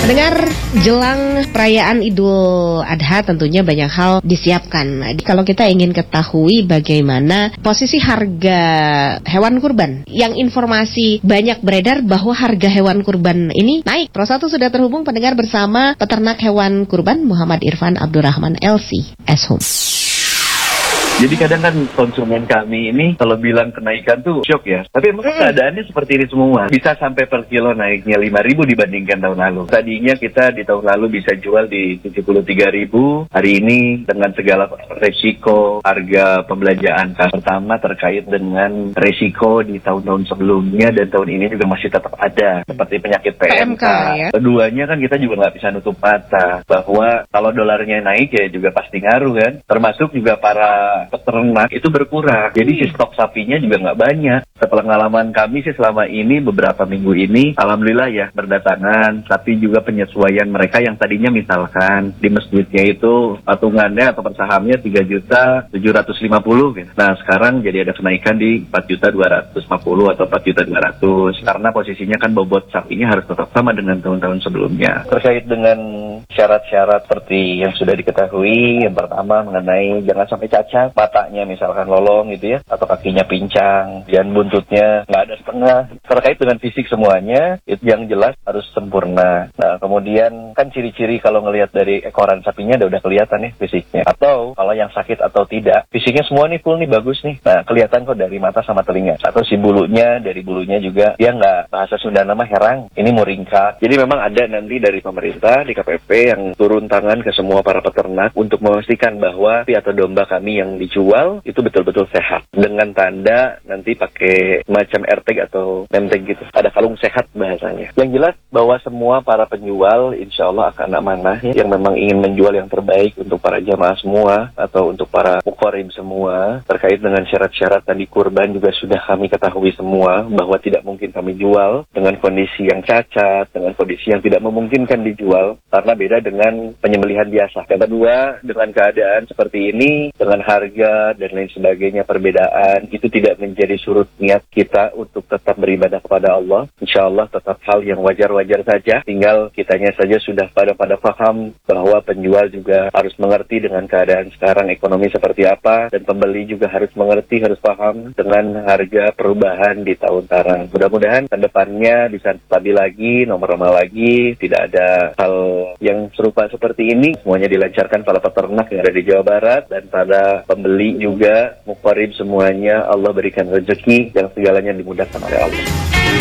Pendengar, jelang perayaan Idul Adha tentunya banyak hal disiapkan. Kalau kita ingin ketahui bagaimana posisi harga hewan kurban, yang informasi banyak beredar bahwa harga hewan kurban ini naik. Pro 1 sudah terhubung pendengar bersama peternak hewan kurban Muhammad Irfan Abdurrahman LC Eshum. Jadi kadang kan konsumen kami ini kalau bilang kenaikan tuh shock ya. Tapi emang keadaannya seperti ini semua. Bisa sampai per kilo naiknya 5.000 dibandingkan tahun lalu. Tadinya kita di tahun lalu bisa jual di 73.000. Hari ini dengan segala resiko harga pembelanjaan pertama terkait dengan resiko di tahun-tahun sebelumnya dan tahun ini juga masih tetap ada. Seperti penyakit PMK. Ya? Keduanya kan kita juga nggak bisa nutup mata bahwa kalau dolarnya naik ya juga pasti ngaruh kan. Termasuk juga para peternak itu berkurang. Jadi si stok sapinya juga nggak banyak. Sepengalaman kami sih selama ini beberapa minggu ini, alhamdulillah ya berdatangan. Tapi juga penyesuaian mereka yang tadinya misalkan di masjidnya itu patungannya atau persahamnya 3.750.000 gitu. Nah sekarang jadi ada kenaikan di 4.250 atau 4.200 karena posisinya kan bobot sapinya harus tetap sama dengan tahun-tahun sebelumnya. Terkait dengan syarat-syarat seperti yang sudah diketahui, yang pertama mengenai jangan sampai cacat. Matanya misalkan lolong gitu ya, atau kakinya pincang, dan buntutnya nggak ada setengah. Terkait dengan fisik semuanya, itu yang jelas harus sempurna. Nah, kemudian kan ciri-ciri kalau ngelihat dari ekoran sapinya udah kelihatan nih fisiknya. Atau kalau yang sakit atau tidak, fisiknya semua nih full nih, bagus nih. Nah, kelihatan kok dari mata sama telinga. Atau si bulunya, dari bulunya juga, dia nggak, bahasa Sunda nama herang, ini muringkak. Jadi memang ada nanti dari pemerintah, di KPP yang turun tangan ke semua para peternak untuk memastikan bahwa sapi atau domba kami yang dijual itu betul-betul sehat dengan tanda nanti pakai macam AirTag atau name-tag gitu, ada kalung sehat bahasanya. Yang jelas bahwa semua para penjual insya Allah akan amanah ya, yang memang ingin menjual yang terbaik untuk para jamaah semua atau untuk para muqarrib semua. Terkait dengan syarat-syarat tadi kurban juga sudah kami ketahui semua bahwa tidak mungkin kami jual dengan kondisi yang cacat, dengan kondisi yang tidak memungkinkan dijual karena beda dengan penyembelihan biasa. Yang kedua, dengan keadaan seperti ini, dengan harga dan lain sebagainya perbedaan, itu tidak menjadi surut niat kita untuk tetap beribadah kepada Allah. Insya Allah tetap hal yang wajar-wajar saja. Tinggal kitanya saja sudah pada paham bahwa penjual juga harus mengerti dengan keadaan sekarang ekonomi seperti apa, dan pembeli juga harus mengerti, harus paham dengan harga perubahan di tahun tarang. Mudah-mudahan ke depannya bisa stabil lagi, normal lagi, tidak ada hal yang serupa seperti ini. Semuanya dilancarkan para peternak yang ada di Jawa Barat dan pada pembeli juga, muqarrib semuanya, Allah berikan rezeki yang segalanya dimudahkan oleh Allah.